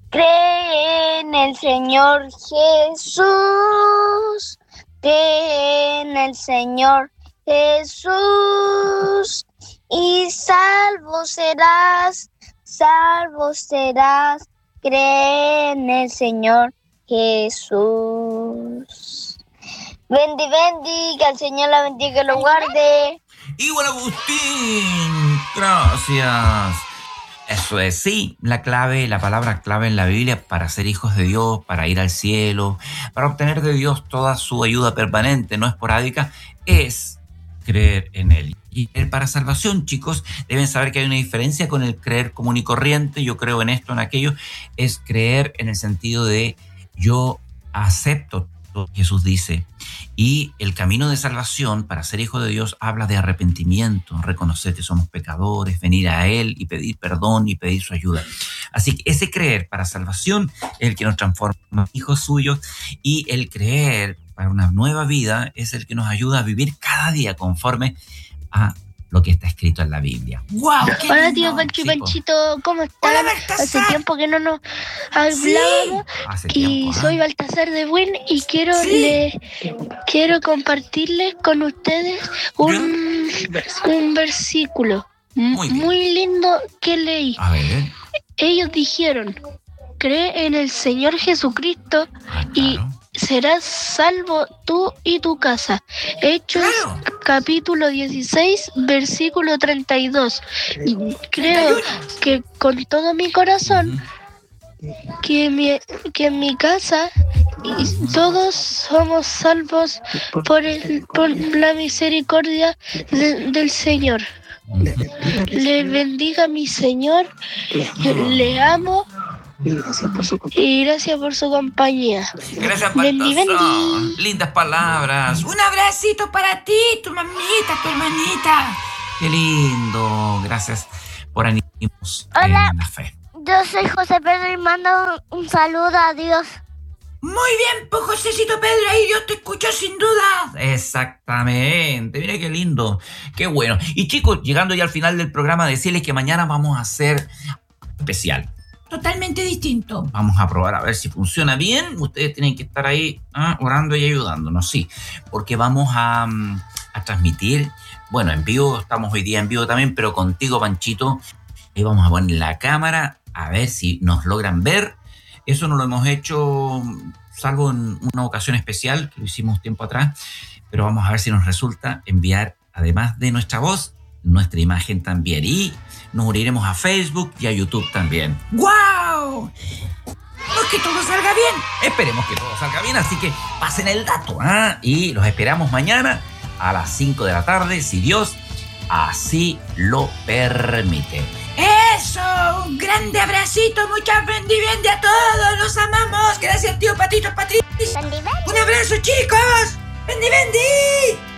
Cree en el Señor Jesús. Cree en el Señor Jesús. Y salvo serás, salvo serás. Cree en el Señor Jesús. Bendi, que el Señor la bendiga y lo guarde. Igual Agustín, gracias. Eso es, sí, la palabra clave en la Biblia para ser hijos de Dios, para ir al cielo, para obtener de Dios toda su ayuda permanente, no esporádica, es creer en Él. Y creer para salvación, chicos, deben saber que hay una diferencia con el creer común y corriente. Yo creo en esto, en aquello. Es creer en el sentido de yo acepto lo que Jesús dice. Y el camino de salvación para ser hijo de Dios habla de arrepentimiento, reconocer que somos pecadores, venir a Él y pedir perdón y pedir su ayuda. Así que ese creer para salvación es el que nos transforma en hijos suyos, y el creer para una nueva vida es el que nos ayuda a vivir cada día conforme a lo que está escrito en la Biblia. ¡Wow! Hola, tío Pancho y Panchito, ¿cómo están? Hola, Baltasar. Hace tiempo que no nos hablábamos. Hace Y tiempo, soy Baltasar de Buen y quiero compartirles con ustedes un versículo muy lindo que leí. A ver. Ellos dijeron: cree en el Señor Jesucristo y serás salvo tú y tu casa. Hechos capítulo 16, versículo 32. Y creo que con todo mi corazón que en mi casa todos somos salvos por la misericordia del Señor. Le bendiga mi Señor, le amo. Y gracias por su compañía. Gracias, Baltasar. Lindas palabras. Un abracito para ti, tu mamita, tu hermanita. Qué lindo. Gracias por animarnos en la fe. Yo soy José Pedro y mando un saludo a Dios. Muy bien, pues Josécito Pedro, ahí Dios te escuchó sin duda. Exactamente, mira qué lindo, qué bueno. Y chicos, llegando ya al final del programa, decirles que mañana vamos a hacer especial. Totalmente distinto. Vamos a probar a ver si funciona bien. Ustedes tienen que estar ahí orando y ayudándonos, sí. Porque vamos a transmitir, bueno, en vivo, estamos hoy día en vivo también, pero contigo, Panchito, ahí vamos a poner la cámara a ver si nos logran ver. Eso no lo hemos hecho, salvo en una ocasión especial, que lo hicimos tiempo atrás, pero vamos a ver si nos resulta enviar, además de nuestra voz, nuestra imagen también. Y nos uniremos a Facebook y a YouTube también. ¡Guau! Pues que todo salga bien. Esperemos que todo salga bien, así que pasen el dato. Y los esperamos mañana a las 5 de la tarde, si Dios así lo permite. ¡Eso! Un grande abracito, muchas bendiciones a todos, los amamos. Gracias, tío Patito, Patricio. Un abrazo, chicos. ¡Bendi!